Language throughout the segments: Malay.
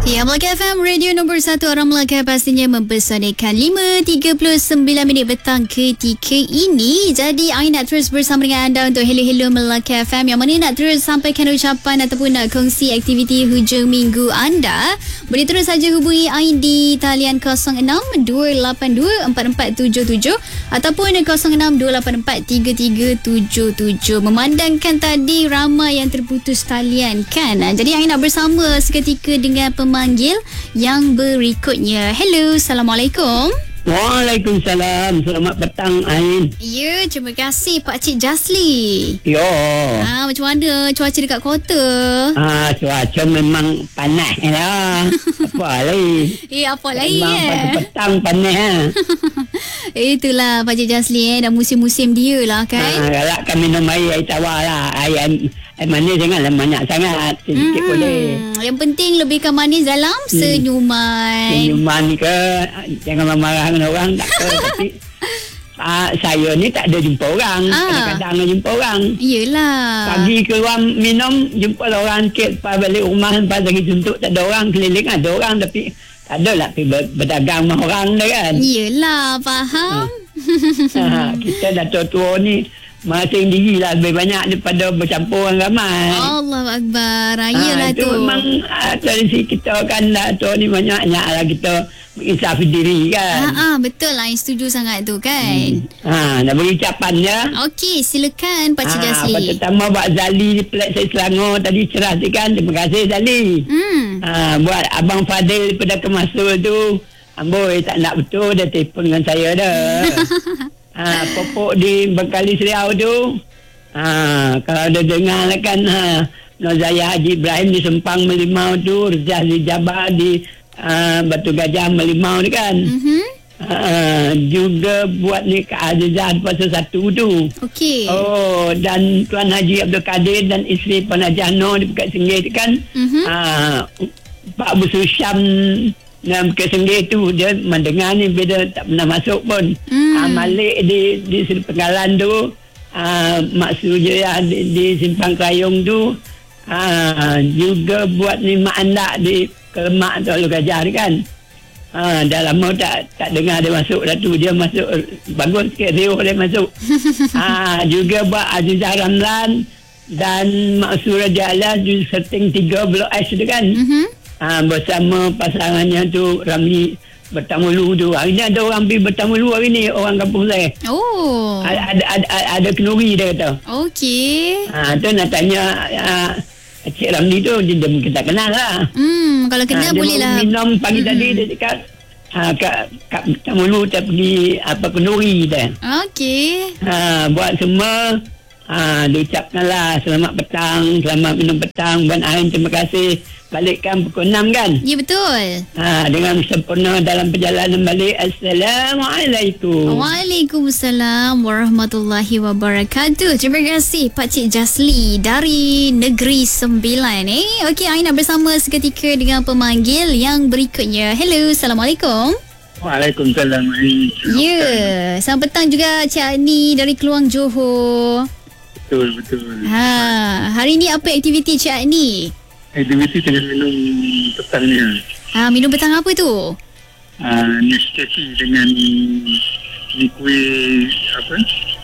Ya, Melaka FM, radio nombor 1 orang Melaka pastinya mempersonikan 5.39 minit petang ketika ini. Jadi, I nak terus bersama dengan anda untuk Hello Melaka FM, yang mana nak terus sampaikan ucapan ataupun nak kongsi aktiviti hujung minggu anda. Boleh terus saja hubungi I di talian 06-282-4477 ataupun 06-284-3377. Memandangkan tadi ramai yang terputus talian kan. Jadi, I nak bersama seketika dengan pemanggil yang berikutnya. Hello, Assalamualaikum. Waalaikumsalam. Selamat petang, Ain. Ya, terima kasih Pakcik Jasli. Yo. Macam mana cuaca dekat kota? Cuaca memang panas lah. Apa lagi? Apa lagi memang petang panas. Itulah Pakcik Jasli dah musim-musim dia lah kan. Galakkan minum air tawar lah. Air manis janganlah banyak sangat. Sedikit boleh. Yang penting lebihkan manis dalam senyuman. Senyuman ke, jangan marah dengan orang, tak apa. Tapi saya ni tak ada jumpa orang. Kadang-kadang jumpa orang. Yelah. Pagi keluar minum, jumpa orang sikit. Lepas balik rumah, lepas lagi suntuk, tak ada orang. Keliling ada orang, tapi tak ada lah pergi berdagang sama orang dah kan. Yelah, faham. Kita dah tua-tua ni masing diri lah lebih banyak daripada bercampur orang ramai. Allahu Akbar. Rayalah itu tu. Memang tradisi kita kan dah tua ni banyak-banyak lah kita menginsafkan diri kan. Betul lah, yang setuju sangat tu kan. Nak beri ucapan je. Okey, silakan Pakcik Jasli. Pertama buat Zali di Pelat Saya Selangor tadi cerah kan. Terima kasih Zali. Buat Abang Fadil daripada Kemasul tu, amboi tak nak betul dia telefon dengan saya dah. Popok di Bengkali Seriau tu, kalau dia dengar lah kan, Nozaya Haji Ibrahim di Sempang Melimau tu, Rizal Jabar di Batu Gajah Melimau ni kan. Juga buat ni Kak Azizah Pasal 1 tu. Okey. Dan Tuan Haji Abdul Kadir dan isteri Puan Haji Noh di Pekat Senggit kan. Pak Abu Syam dalam Pekat Senggit tu, dia mendengar ni bila tak pernah masuk pun. Malik di Seri Penggalan tu, Mak Suja di Simpang Kayung tu, juga buat ni Mak Andak di Kelemak tu Lu Gajah ni kan. Dah lama tak dengar dia masuk dah tu. Dia masuk bagus sikit, Rio dia masuk. Juga buat Azizah Ramlan dan Mak Surah Jalan di setting 3 Blok S tu kan. Bersama pasangannya tu Ramli Bertamulu tu. Hari ni ada orang pergi Bertamulu hari ni, orang kampung saya. Ada kenduri dia kata. Okey. Tu nak tanya Cik Ramli tu, dia mungkin tak kenal lah. Kalau kenal boleh lah. Minum pagi tadi dia cakap kat Bertamulu tak pergi kenduri dia. Okey. Buat semua diucapkanlah selamat petang, selamat minum petang. Puan Ain terima kasih. Balikkan pukul 6 kan? Ya, betul. Dengan sempurna dalam perjalanan balik. Assalamualaikum. Waalaikumsalam warahmatullahi wabarakatuh. Terima kasih Pakcik Jasli dari Negeri Sembilan. Okey, I nak bersama seketika dengan pemanggil yang berikutnya. Hello, Assalamualaikum. Waalaikumsalam. Ya, selamat petang juga Cik Ani dari Keluang Johor. Betul. Hari ni apa aktiviti Cik Ani? Aktiviti tengah minum petang ni. Minum petang apa tu? Nescafe dengan ni kuih apa?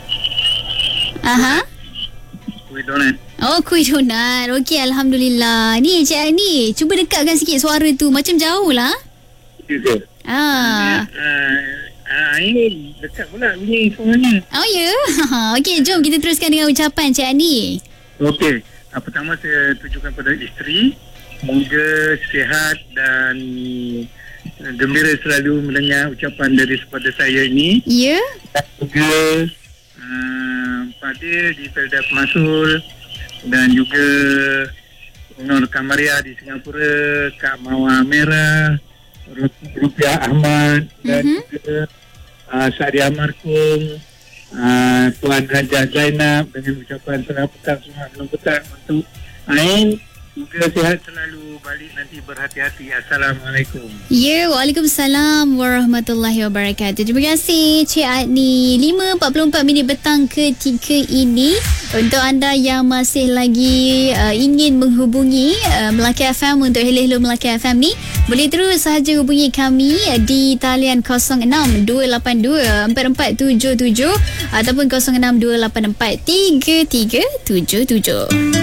Kuih donat. Kuih donat. Okey, Alhamdulillah. Ni Cik Ani, cuba dekatkan sikit suara tu. Macam jauh lah. Ya ke? Ini dekat pula bunyi suaranya. Ya? Okey, jom kita teruskan dengan ucapan Cik Ani. Okey. Pertama saya tujukan pada isteri, semoga sihat dan gembira selalu mendengar ucapan daripada saya ini. Ya. Dan juga Fadil di Felda Pemasul dan juga Nur Kamaria di Singapura, Kak Mawar Merah, Rupiah Ahmad dan juga Syariah Markum, Tuan Hajah Zainab dengan ucapan selamat petang untuk Ain Semoga sihat selalu, balik nanti berhati-hati. Assalamualaikum. Ya, Waalaikumsalam warahmatullahi wabarakatuh. Terima kasih Cik Adni. 5.44 petang ketika ini. Untuk anda yang masih lagi ingin menghubungi Melaka FM untuk Hello Hello Melaka FM ni, boleh terus sahaja hubungi kami di talian 06-282-4477 ataupun 06-284-3377.